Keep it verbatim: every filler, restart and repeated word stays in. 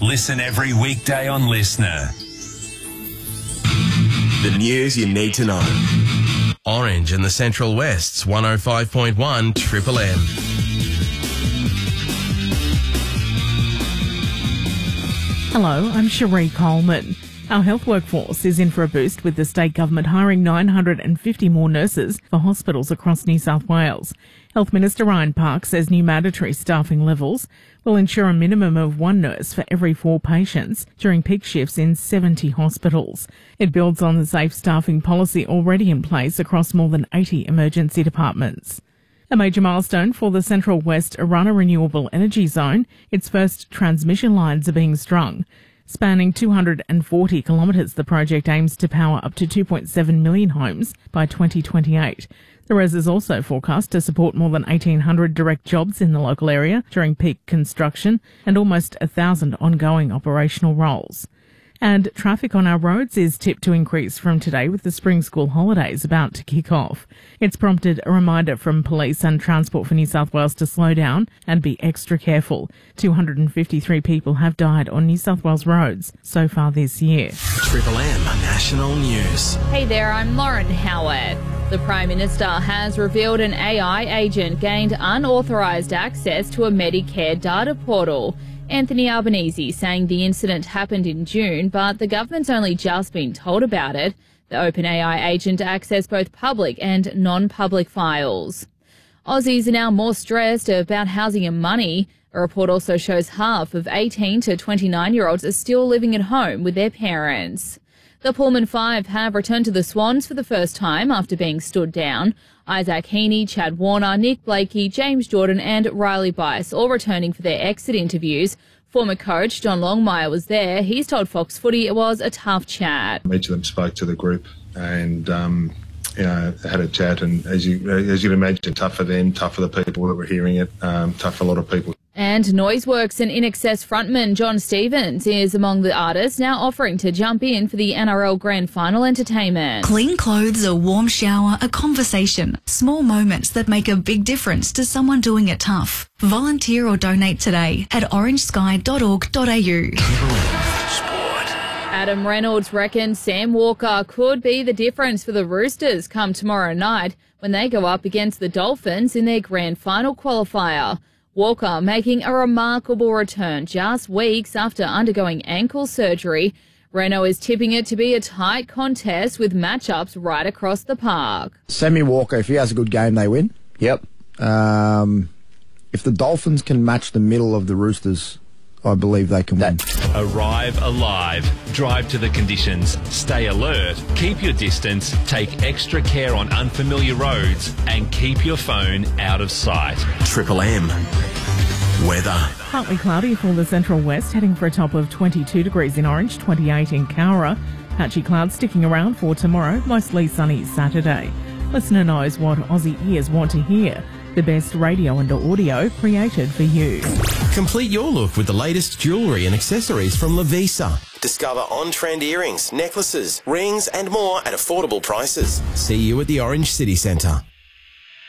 Listen every weekday on Listener. The news you need to know. Orange in the Central West's one oh five point one Triple M. Hello, I'm Cherie Coleman. Our health workforce is in for a boost with the state government hiring nine hundred fifty more nurses for hospitals across New South Wales. Health Minister Ryan Park says new mandatory staffing levels will ensure a minimum of one nurse for every four patients during peak shifts in seventy hospitals. It builds on the safe staffing policy already in place across more than eighty emergency departments. A major milestone for the Central West Arana Renewable Energy Zone. Its first transmission lines are being strung. Spanning two hundred forty kilometres, the project aims to power up to two point seven million homes by twenty twenty-eight. The R E S is also forecast to support more than eighteen hundred direct jobs in the local area during peak construction and almost one thousand ongoing operational roles. And traffic on our roads is tipped to increase from today with the spring school holidays about to kick off. It's prompted a reminder from police and Transport for New South Wales to slow down and be extra careful. two hundred fifty-three people have died on New South Wales roads so far this year. Triple M National News. Hey there, I'm Lauren Howard. The Prime Minister has revealed an A I agent gained unauthorised access to a Medicare data portal. Anthony Albanese saying the incident happened in June, but the government's only just been told about it. The OpenAI agent accessed both public and non-public files. Aussies are now more stressed about housing and money. A report also shows half of eighteen to twenty-nine-year-olds are still living at home with their parents. The Pullman Five have returned to the Swans for the first time after being stood down. Isaac Heaney, Chad Warner, Nick Blakey, James Jordan and Riley Bice all returning for their exit interviews. Former coach John Longmire was there. He's told Fox Footy it was a tough chat. Each of them spoke to the group and um, you know, had a chat, and as you as you can imagine, tough for them, tough for the people that were hearing it, um, tough for a lot of people. And Noiseworks and I N X S frontman John Stevens is among the artists now offering to jump in for the N R L Grand Final entertainment. Clean clothes, a warm shower, a conversation. Small moments that make a big difference to someone doing it tough. Volunteer or donate today at orange sky dot org dot a u. Adam Reynolds reckons Sam Walker could be the difference for the Roosters come tomorrow night when they go up against the Dolphins in their Grand Final qualifier. Walker making a remarkable return just weeks after undergoing ankle surgery. Reno is tipping it to be a tight contest with matchups right across the park. Sammy Walker, if he has a good game, they win. Yep. Um, if the Dolphins can match the middle of the Roosters, I believe they can win. Arrive alive. Drive to the conditions. Stay alert. Keep your distance. Take extra care on unfamiliar roads and keep your phone out of sight. Triple M weather. Partly cloudy for the Central West, heading for a top of twenty-two degrees in Orange, twenty-eight in Cowra. Patchy clouds sticking around for tomorrow, mostly sunny Saturday. Listener knows what Aussie ears want to hear. The best radio and audio created for you. Complete your look with the latest jewellery and accessories from Lavisa. Discover on-trend earrings, necklaces, rings and more at affordable prices. See you at the Orange City Centre.